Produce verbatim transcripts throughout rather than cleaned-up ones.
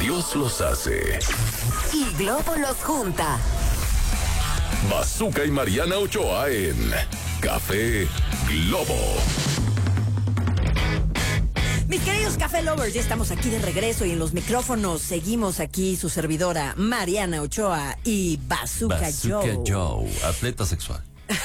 Dios los hace. Y Globo los junta. Bazooka y Mariana Ochoa en Café Globo. Mis queridos Café Lovers, ya estamos aquí de regreso y en los micrófonos seguimos aquí su servidora Mariana Ochoa y Bazooka, Bazooka Joe. Joe, atleta sexual.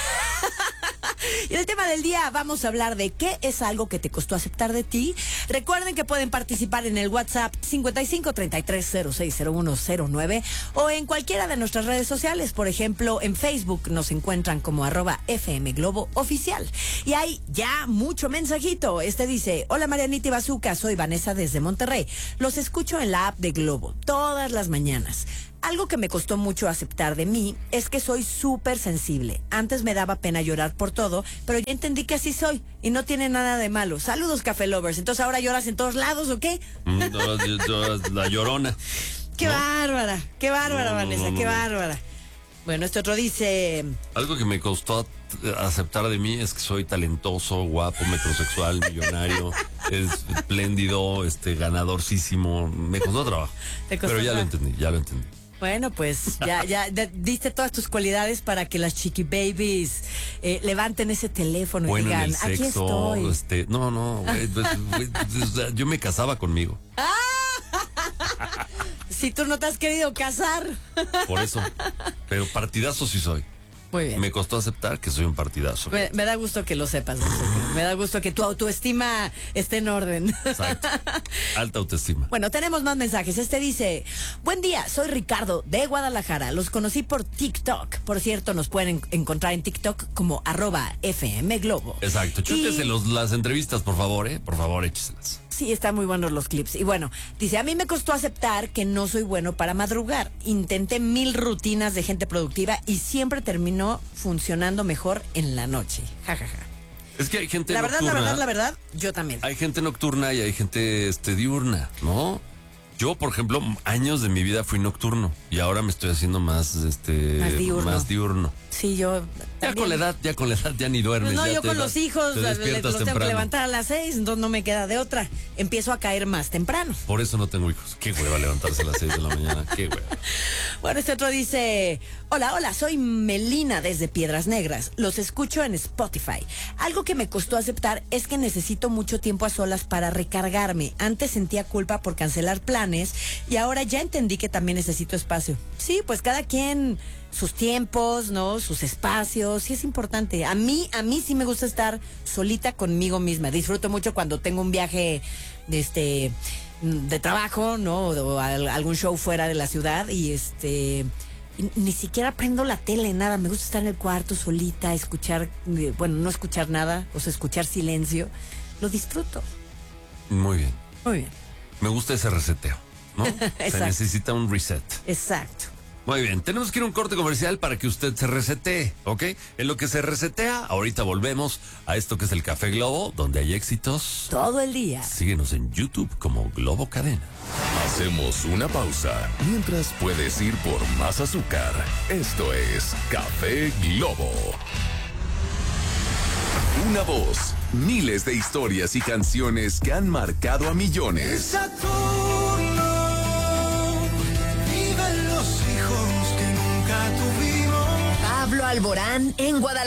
Y en el tema del día vamos a hablar de qué es algo que te costó aceptar de ti. Recuerden que pueden participar en el WhatsApp cincuenta y cinco treinta y tres cero seis cero uno cero nueve o en cualquiera de nuestras redes sociales. Por ejemplo, en Facebook nos encuentran como arroba F M Globo Oficial. Y hay ya mucho mensajito. Este dice: hola Marianita y Bazooka, soy Vanessa desde Monterrey. Los escucho en la app de Globo todas las mañanas. Algo que me costó mucho aceptar de mí es que soy súper sensible. Antes me daba pena llorar por todo, pero ya entendí que así soy y no tiene nada de malo. Saludos, Café Lovers. Entonces, ¿ahora lloras en todos lados o qué? Mm, no, yo- yo- la llorona. ¡Qué ¿No? bárbara! ¡Qué bárbara, No, no, Vanessa! no, no, ¡Qué no. bárbara! Bueno, este otro dice... Algo que me costó aceptar de mí es que soy talentoso, guapo, metrosexual, millonario, espléndido, este, ganadorcísimo. Me costó trabajo. Te costó Pero ya lo trabajo. entendí, ya lo entendí. Bueno, pues ya, ya de- diste todas tus cualidades para que las chiqui babies eh, levanten ese teléfono y Bueno, en digan, el aquí sexo, estoy. este, no, no, güey, pues, güey, o sea, yo me casaba conmigo, Si tú no te has querido casar. por eso. Pero partidazo sí soy. Muy bien. Me costó aceptar que soy un partidazo. Me, me da gusto que lo sepas. Bazooka. Me da gusto que tu autoestima esté en orden. Exacto. Alta autoestima. Bueno, tenemos más mensajes. Este dice: buen día, soy Ricardo de Guadalajara. Los conocí por TikTok. Por cierto, nos pueden encontrar en TikTok como arroba F M Globo. Exacto. Chútese Y- los, las entrevistas, por favor, ¿eh? Por favor, écheselas. Sí, están muy buenos los clips. Y bueno, dice, a mí me costó aceptar que no soy bueno para madrugar. Intenté mil rutinas de gente productiva y siempre terminó funcionando mejor en la noche. Ja, ja, ja. Es que hay gente La verdad, nocturna. la verdad, la verdad, yo también. Hay gente nocturna y hay gente este, diurna, ¿no? Yo, por ejemplo, años de mi vida fui nocturno y ahora me estoy haciendo más, este, Más diurno. más diurno. Sí, yo Ya también. con la edad, ya con la edad ya ni duermes. No, ya yo te con das- los hijos te le- despiertas los tengo que temprano. levantar a las seis, entonces no me queda de otra. Empiezo a caer más temprano. Por eso no tengo hijos. Qué hueva levantarse a las seis de la mañana. Qué hueva. Bueno, este otro dice: hola, hola, soy Melina desde Piedras Negras. Los escucho en Spotify. Algo que me costó aceptar es que necesito mucho tiempo a solas para recargarme. Antes sentía culpa por cancelar planes y ahora ya entendí que también necesito espacio. Sí, pues cada quien sus tiempos, ¿no? Sus espacios, sí es importante. A mí, a mí sí me gusta estar solita conmigo misma. Disfruto mucho cuando tengo un viaje de este de trabajo, ¿no? O al- algún show fuera de la ciudad y este y ni siquiera prendo la tele, nada. Me gusta estar en el cuarto solita, escuchar, eh, bueno, no escuchar nada, o sea, escuchar silencio. Lo disfruto. Muy bien. Muy bien. Me gusta ese reseteo, ¿no? Se Exacto. necesita un reset. Exacto. Muy bien, tenemos que ir a un corte comercial para que usted se resetee, ¿ok? En lo que se resetea, ahorita volvemos a esto que es el Café Globo, donde hay éxitos. Todo el día. Síguenos en YouTube como Globo Cadena. Hacemos una pausa mientras puedes ir por más azúcar. Esto es Café Globo. Una voz, miles de historias y canciones que han marcado a millones. Saturno, viven los hijos que nunca tuvimos. Pablo Alborán en Guadalajara.